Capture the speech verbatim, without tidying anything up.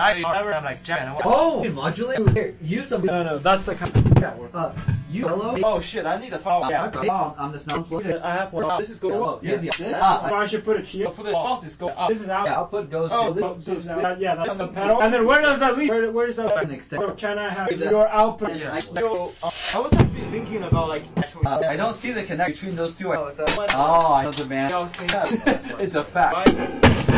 I never. I'm like Jack. Oh, you can modulate. Here, use some. No, no, that's the kind. Uh, you hello. Oh shit! I need a phone. Yeah. Oh, I'm the sound. I have one. Oh, this is going up. Easy. Ah, I should put it here. For the boss is going up. This is out. Yeah, output goes Oh, to this, This is out. Yeah, that's on the pedal. And then where does that lead? Where, where does that? an extent. So can I have your output? Yeah. So, uh, I was actually thinking about like actually. Uh, I don't see the connection between those two. Oh, is that one? Oh, I know the man. Yeah, I was thinking- It's a fact.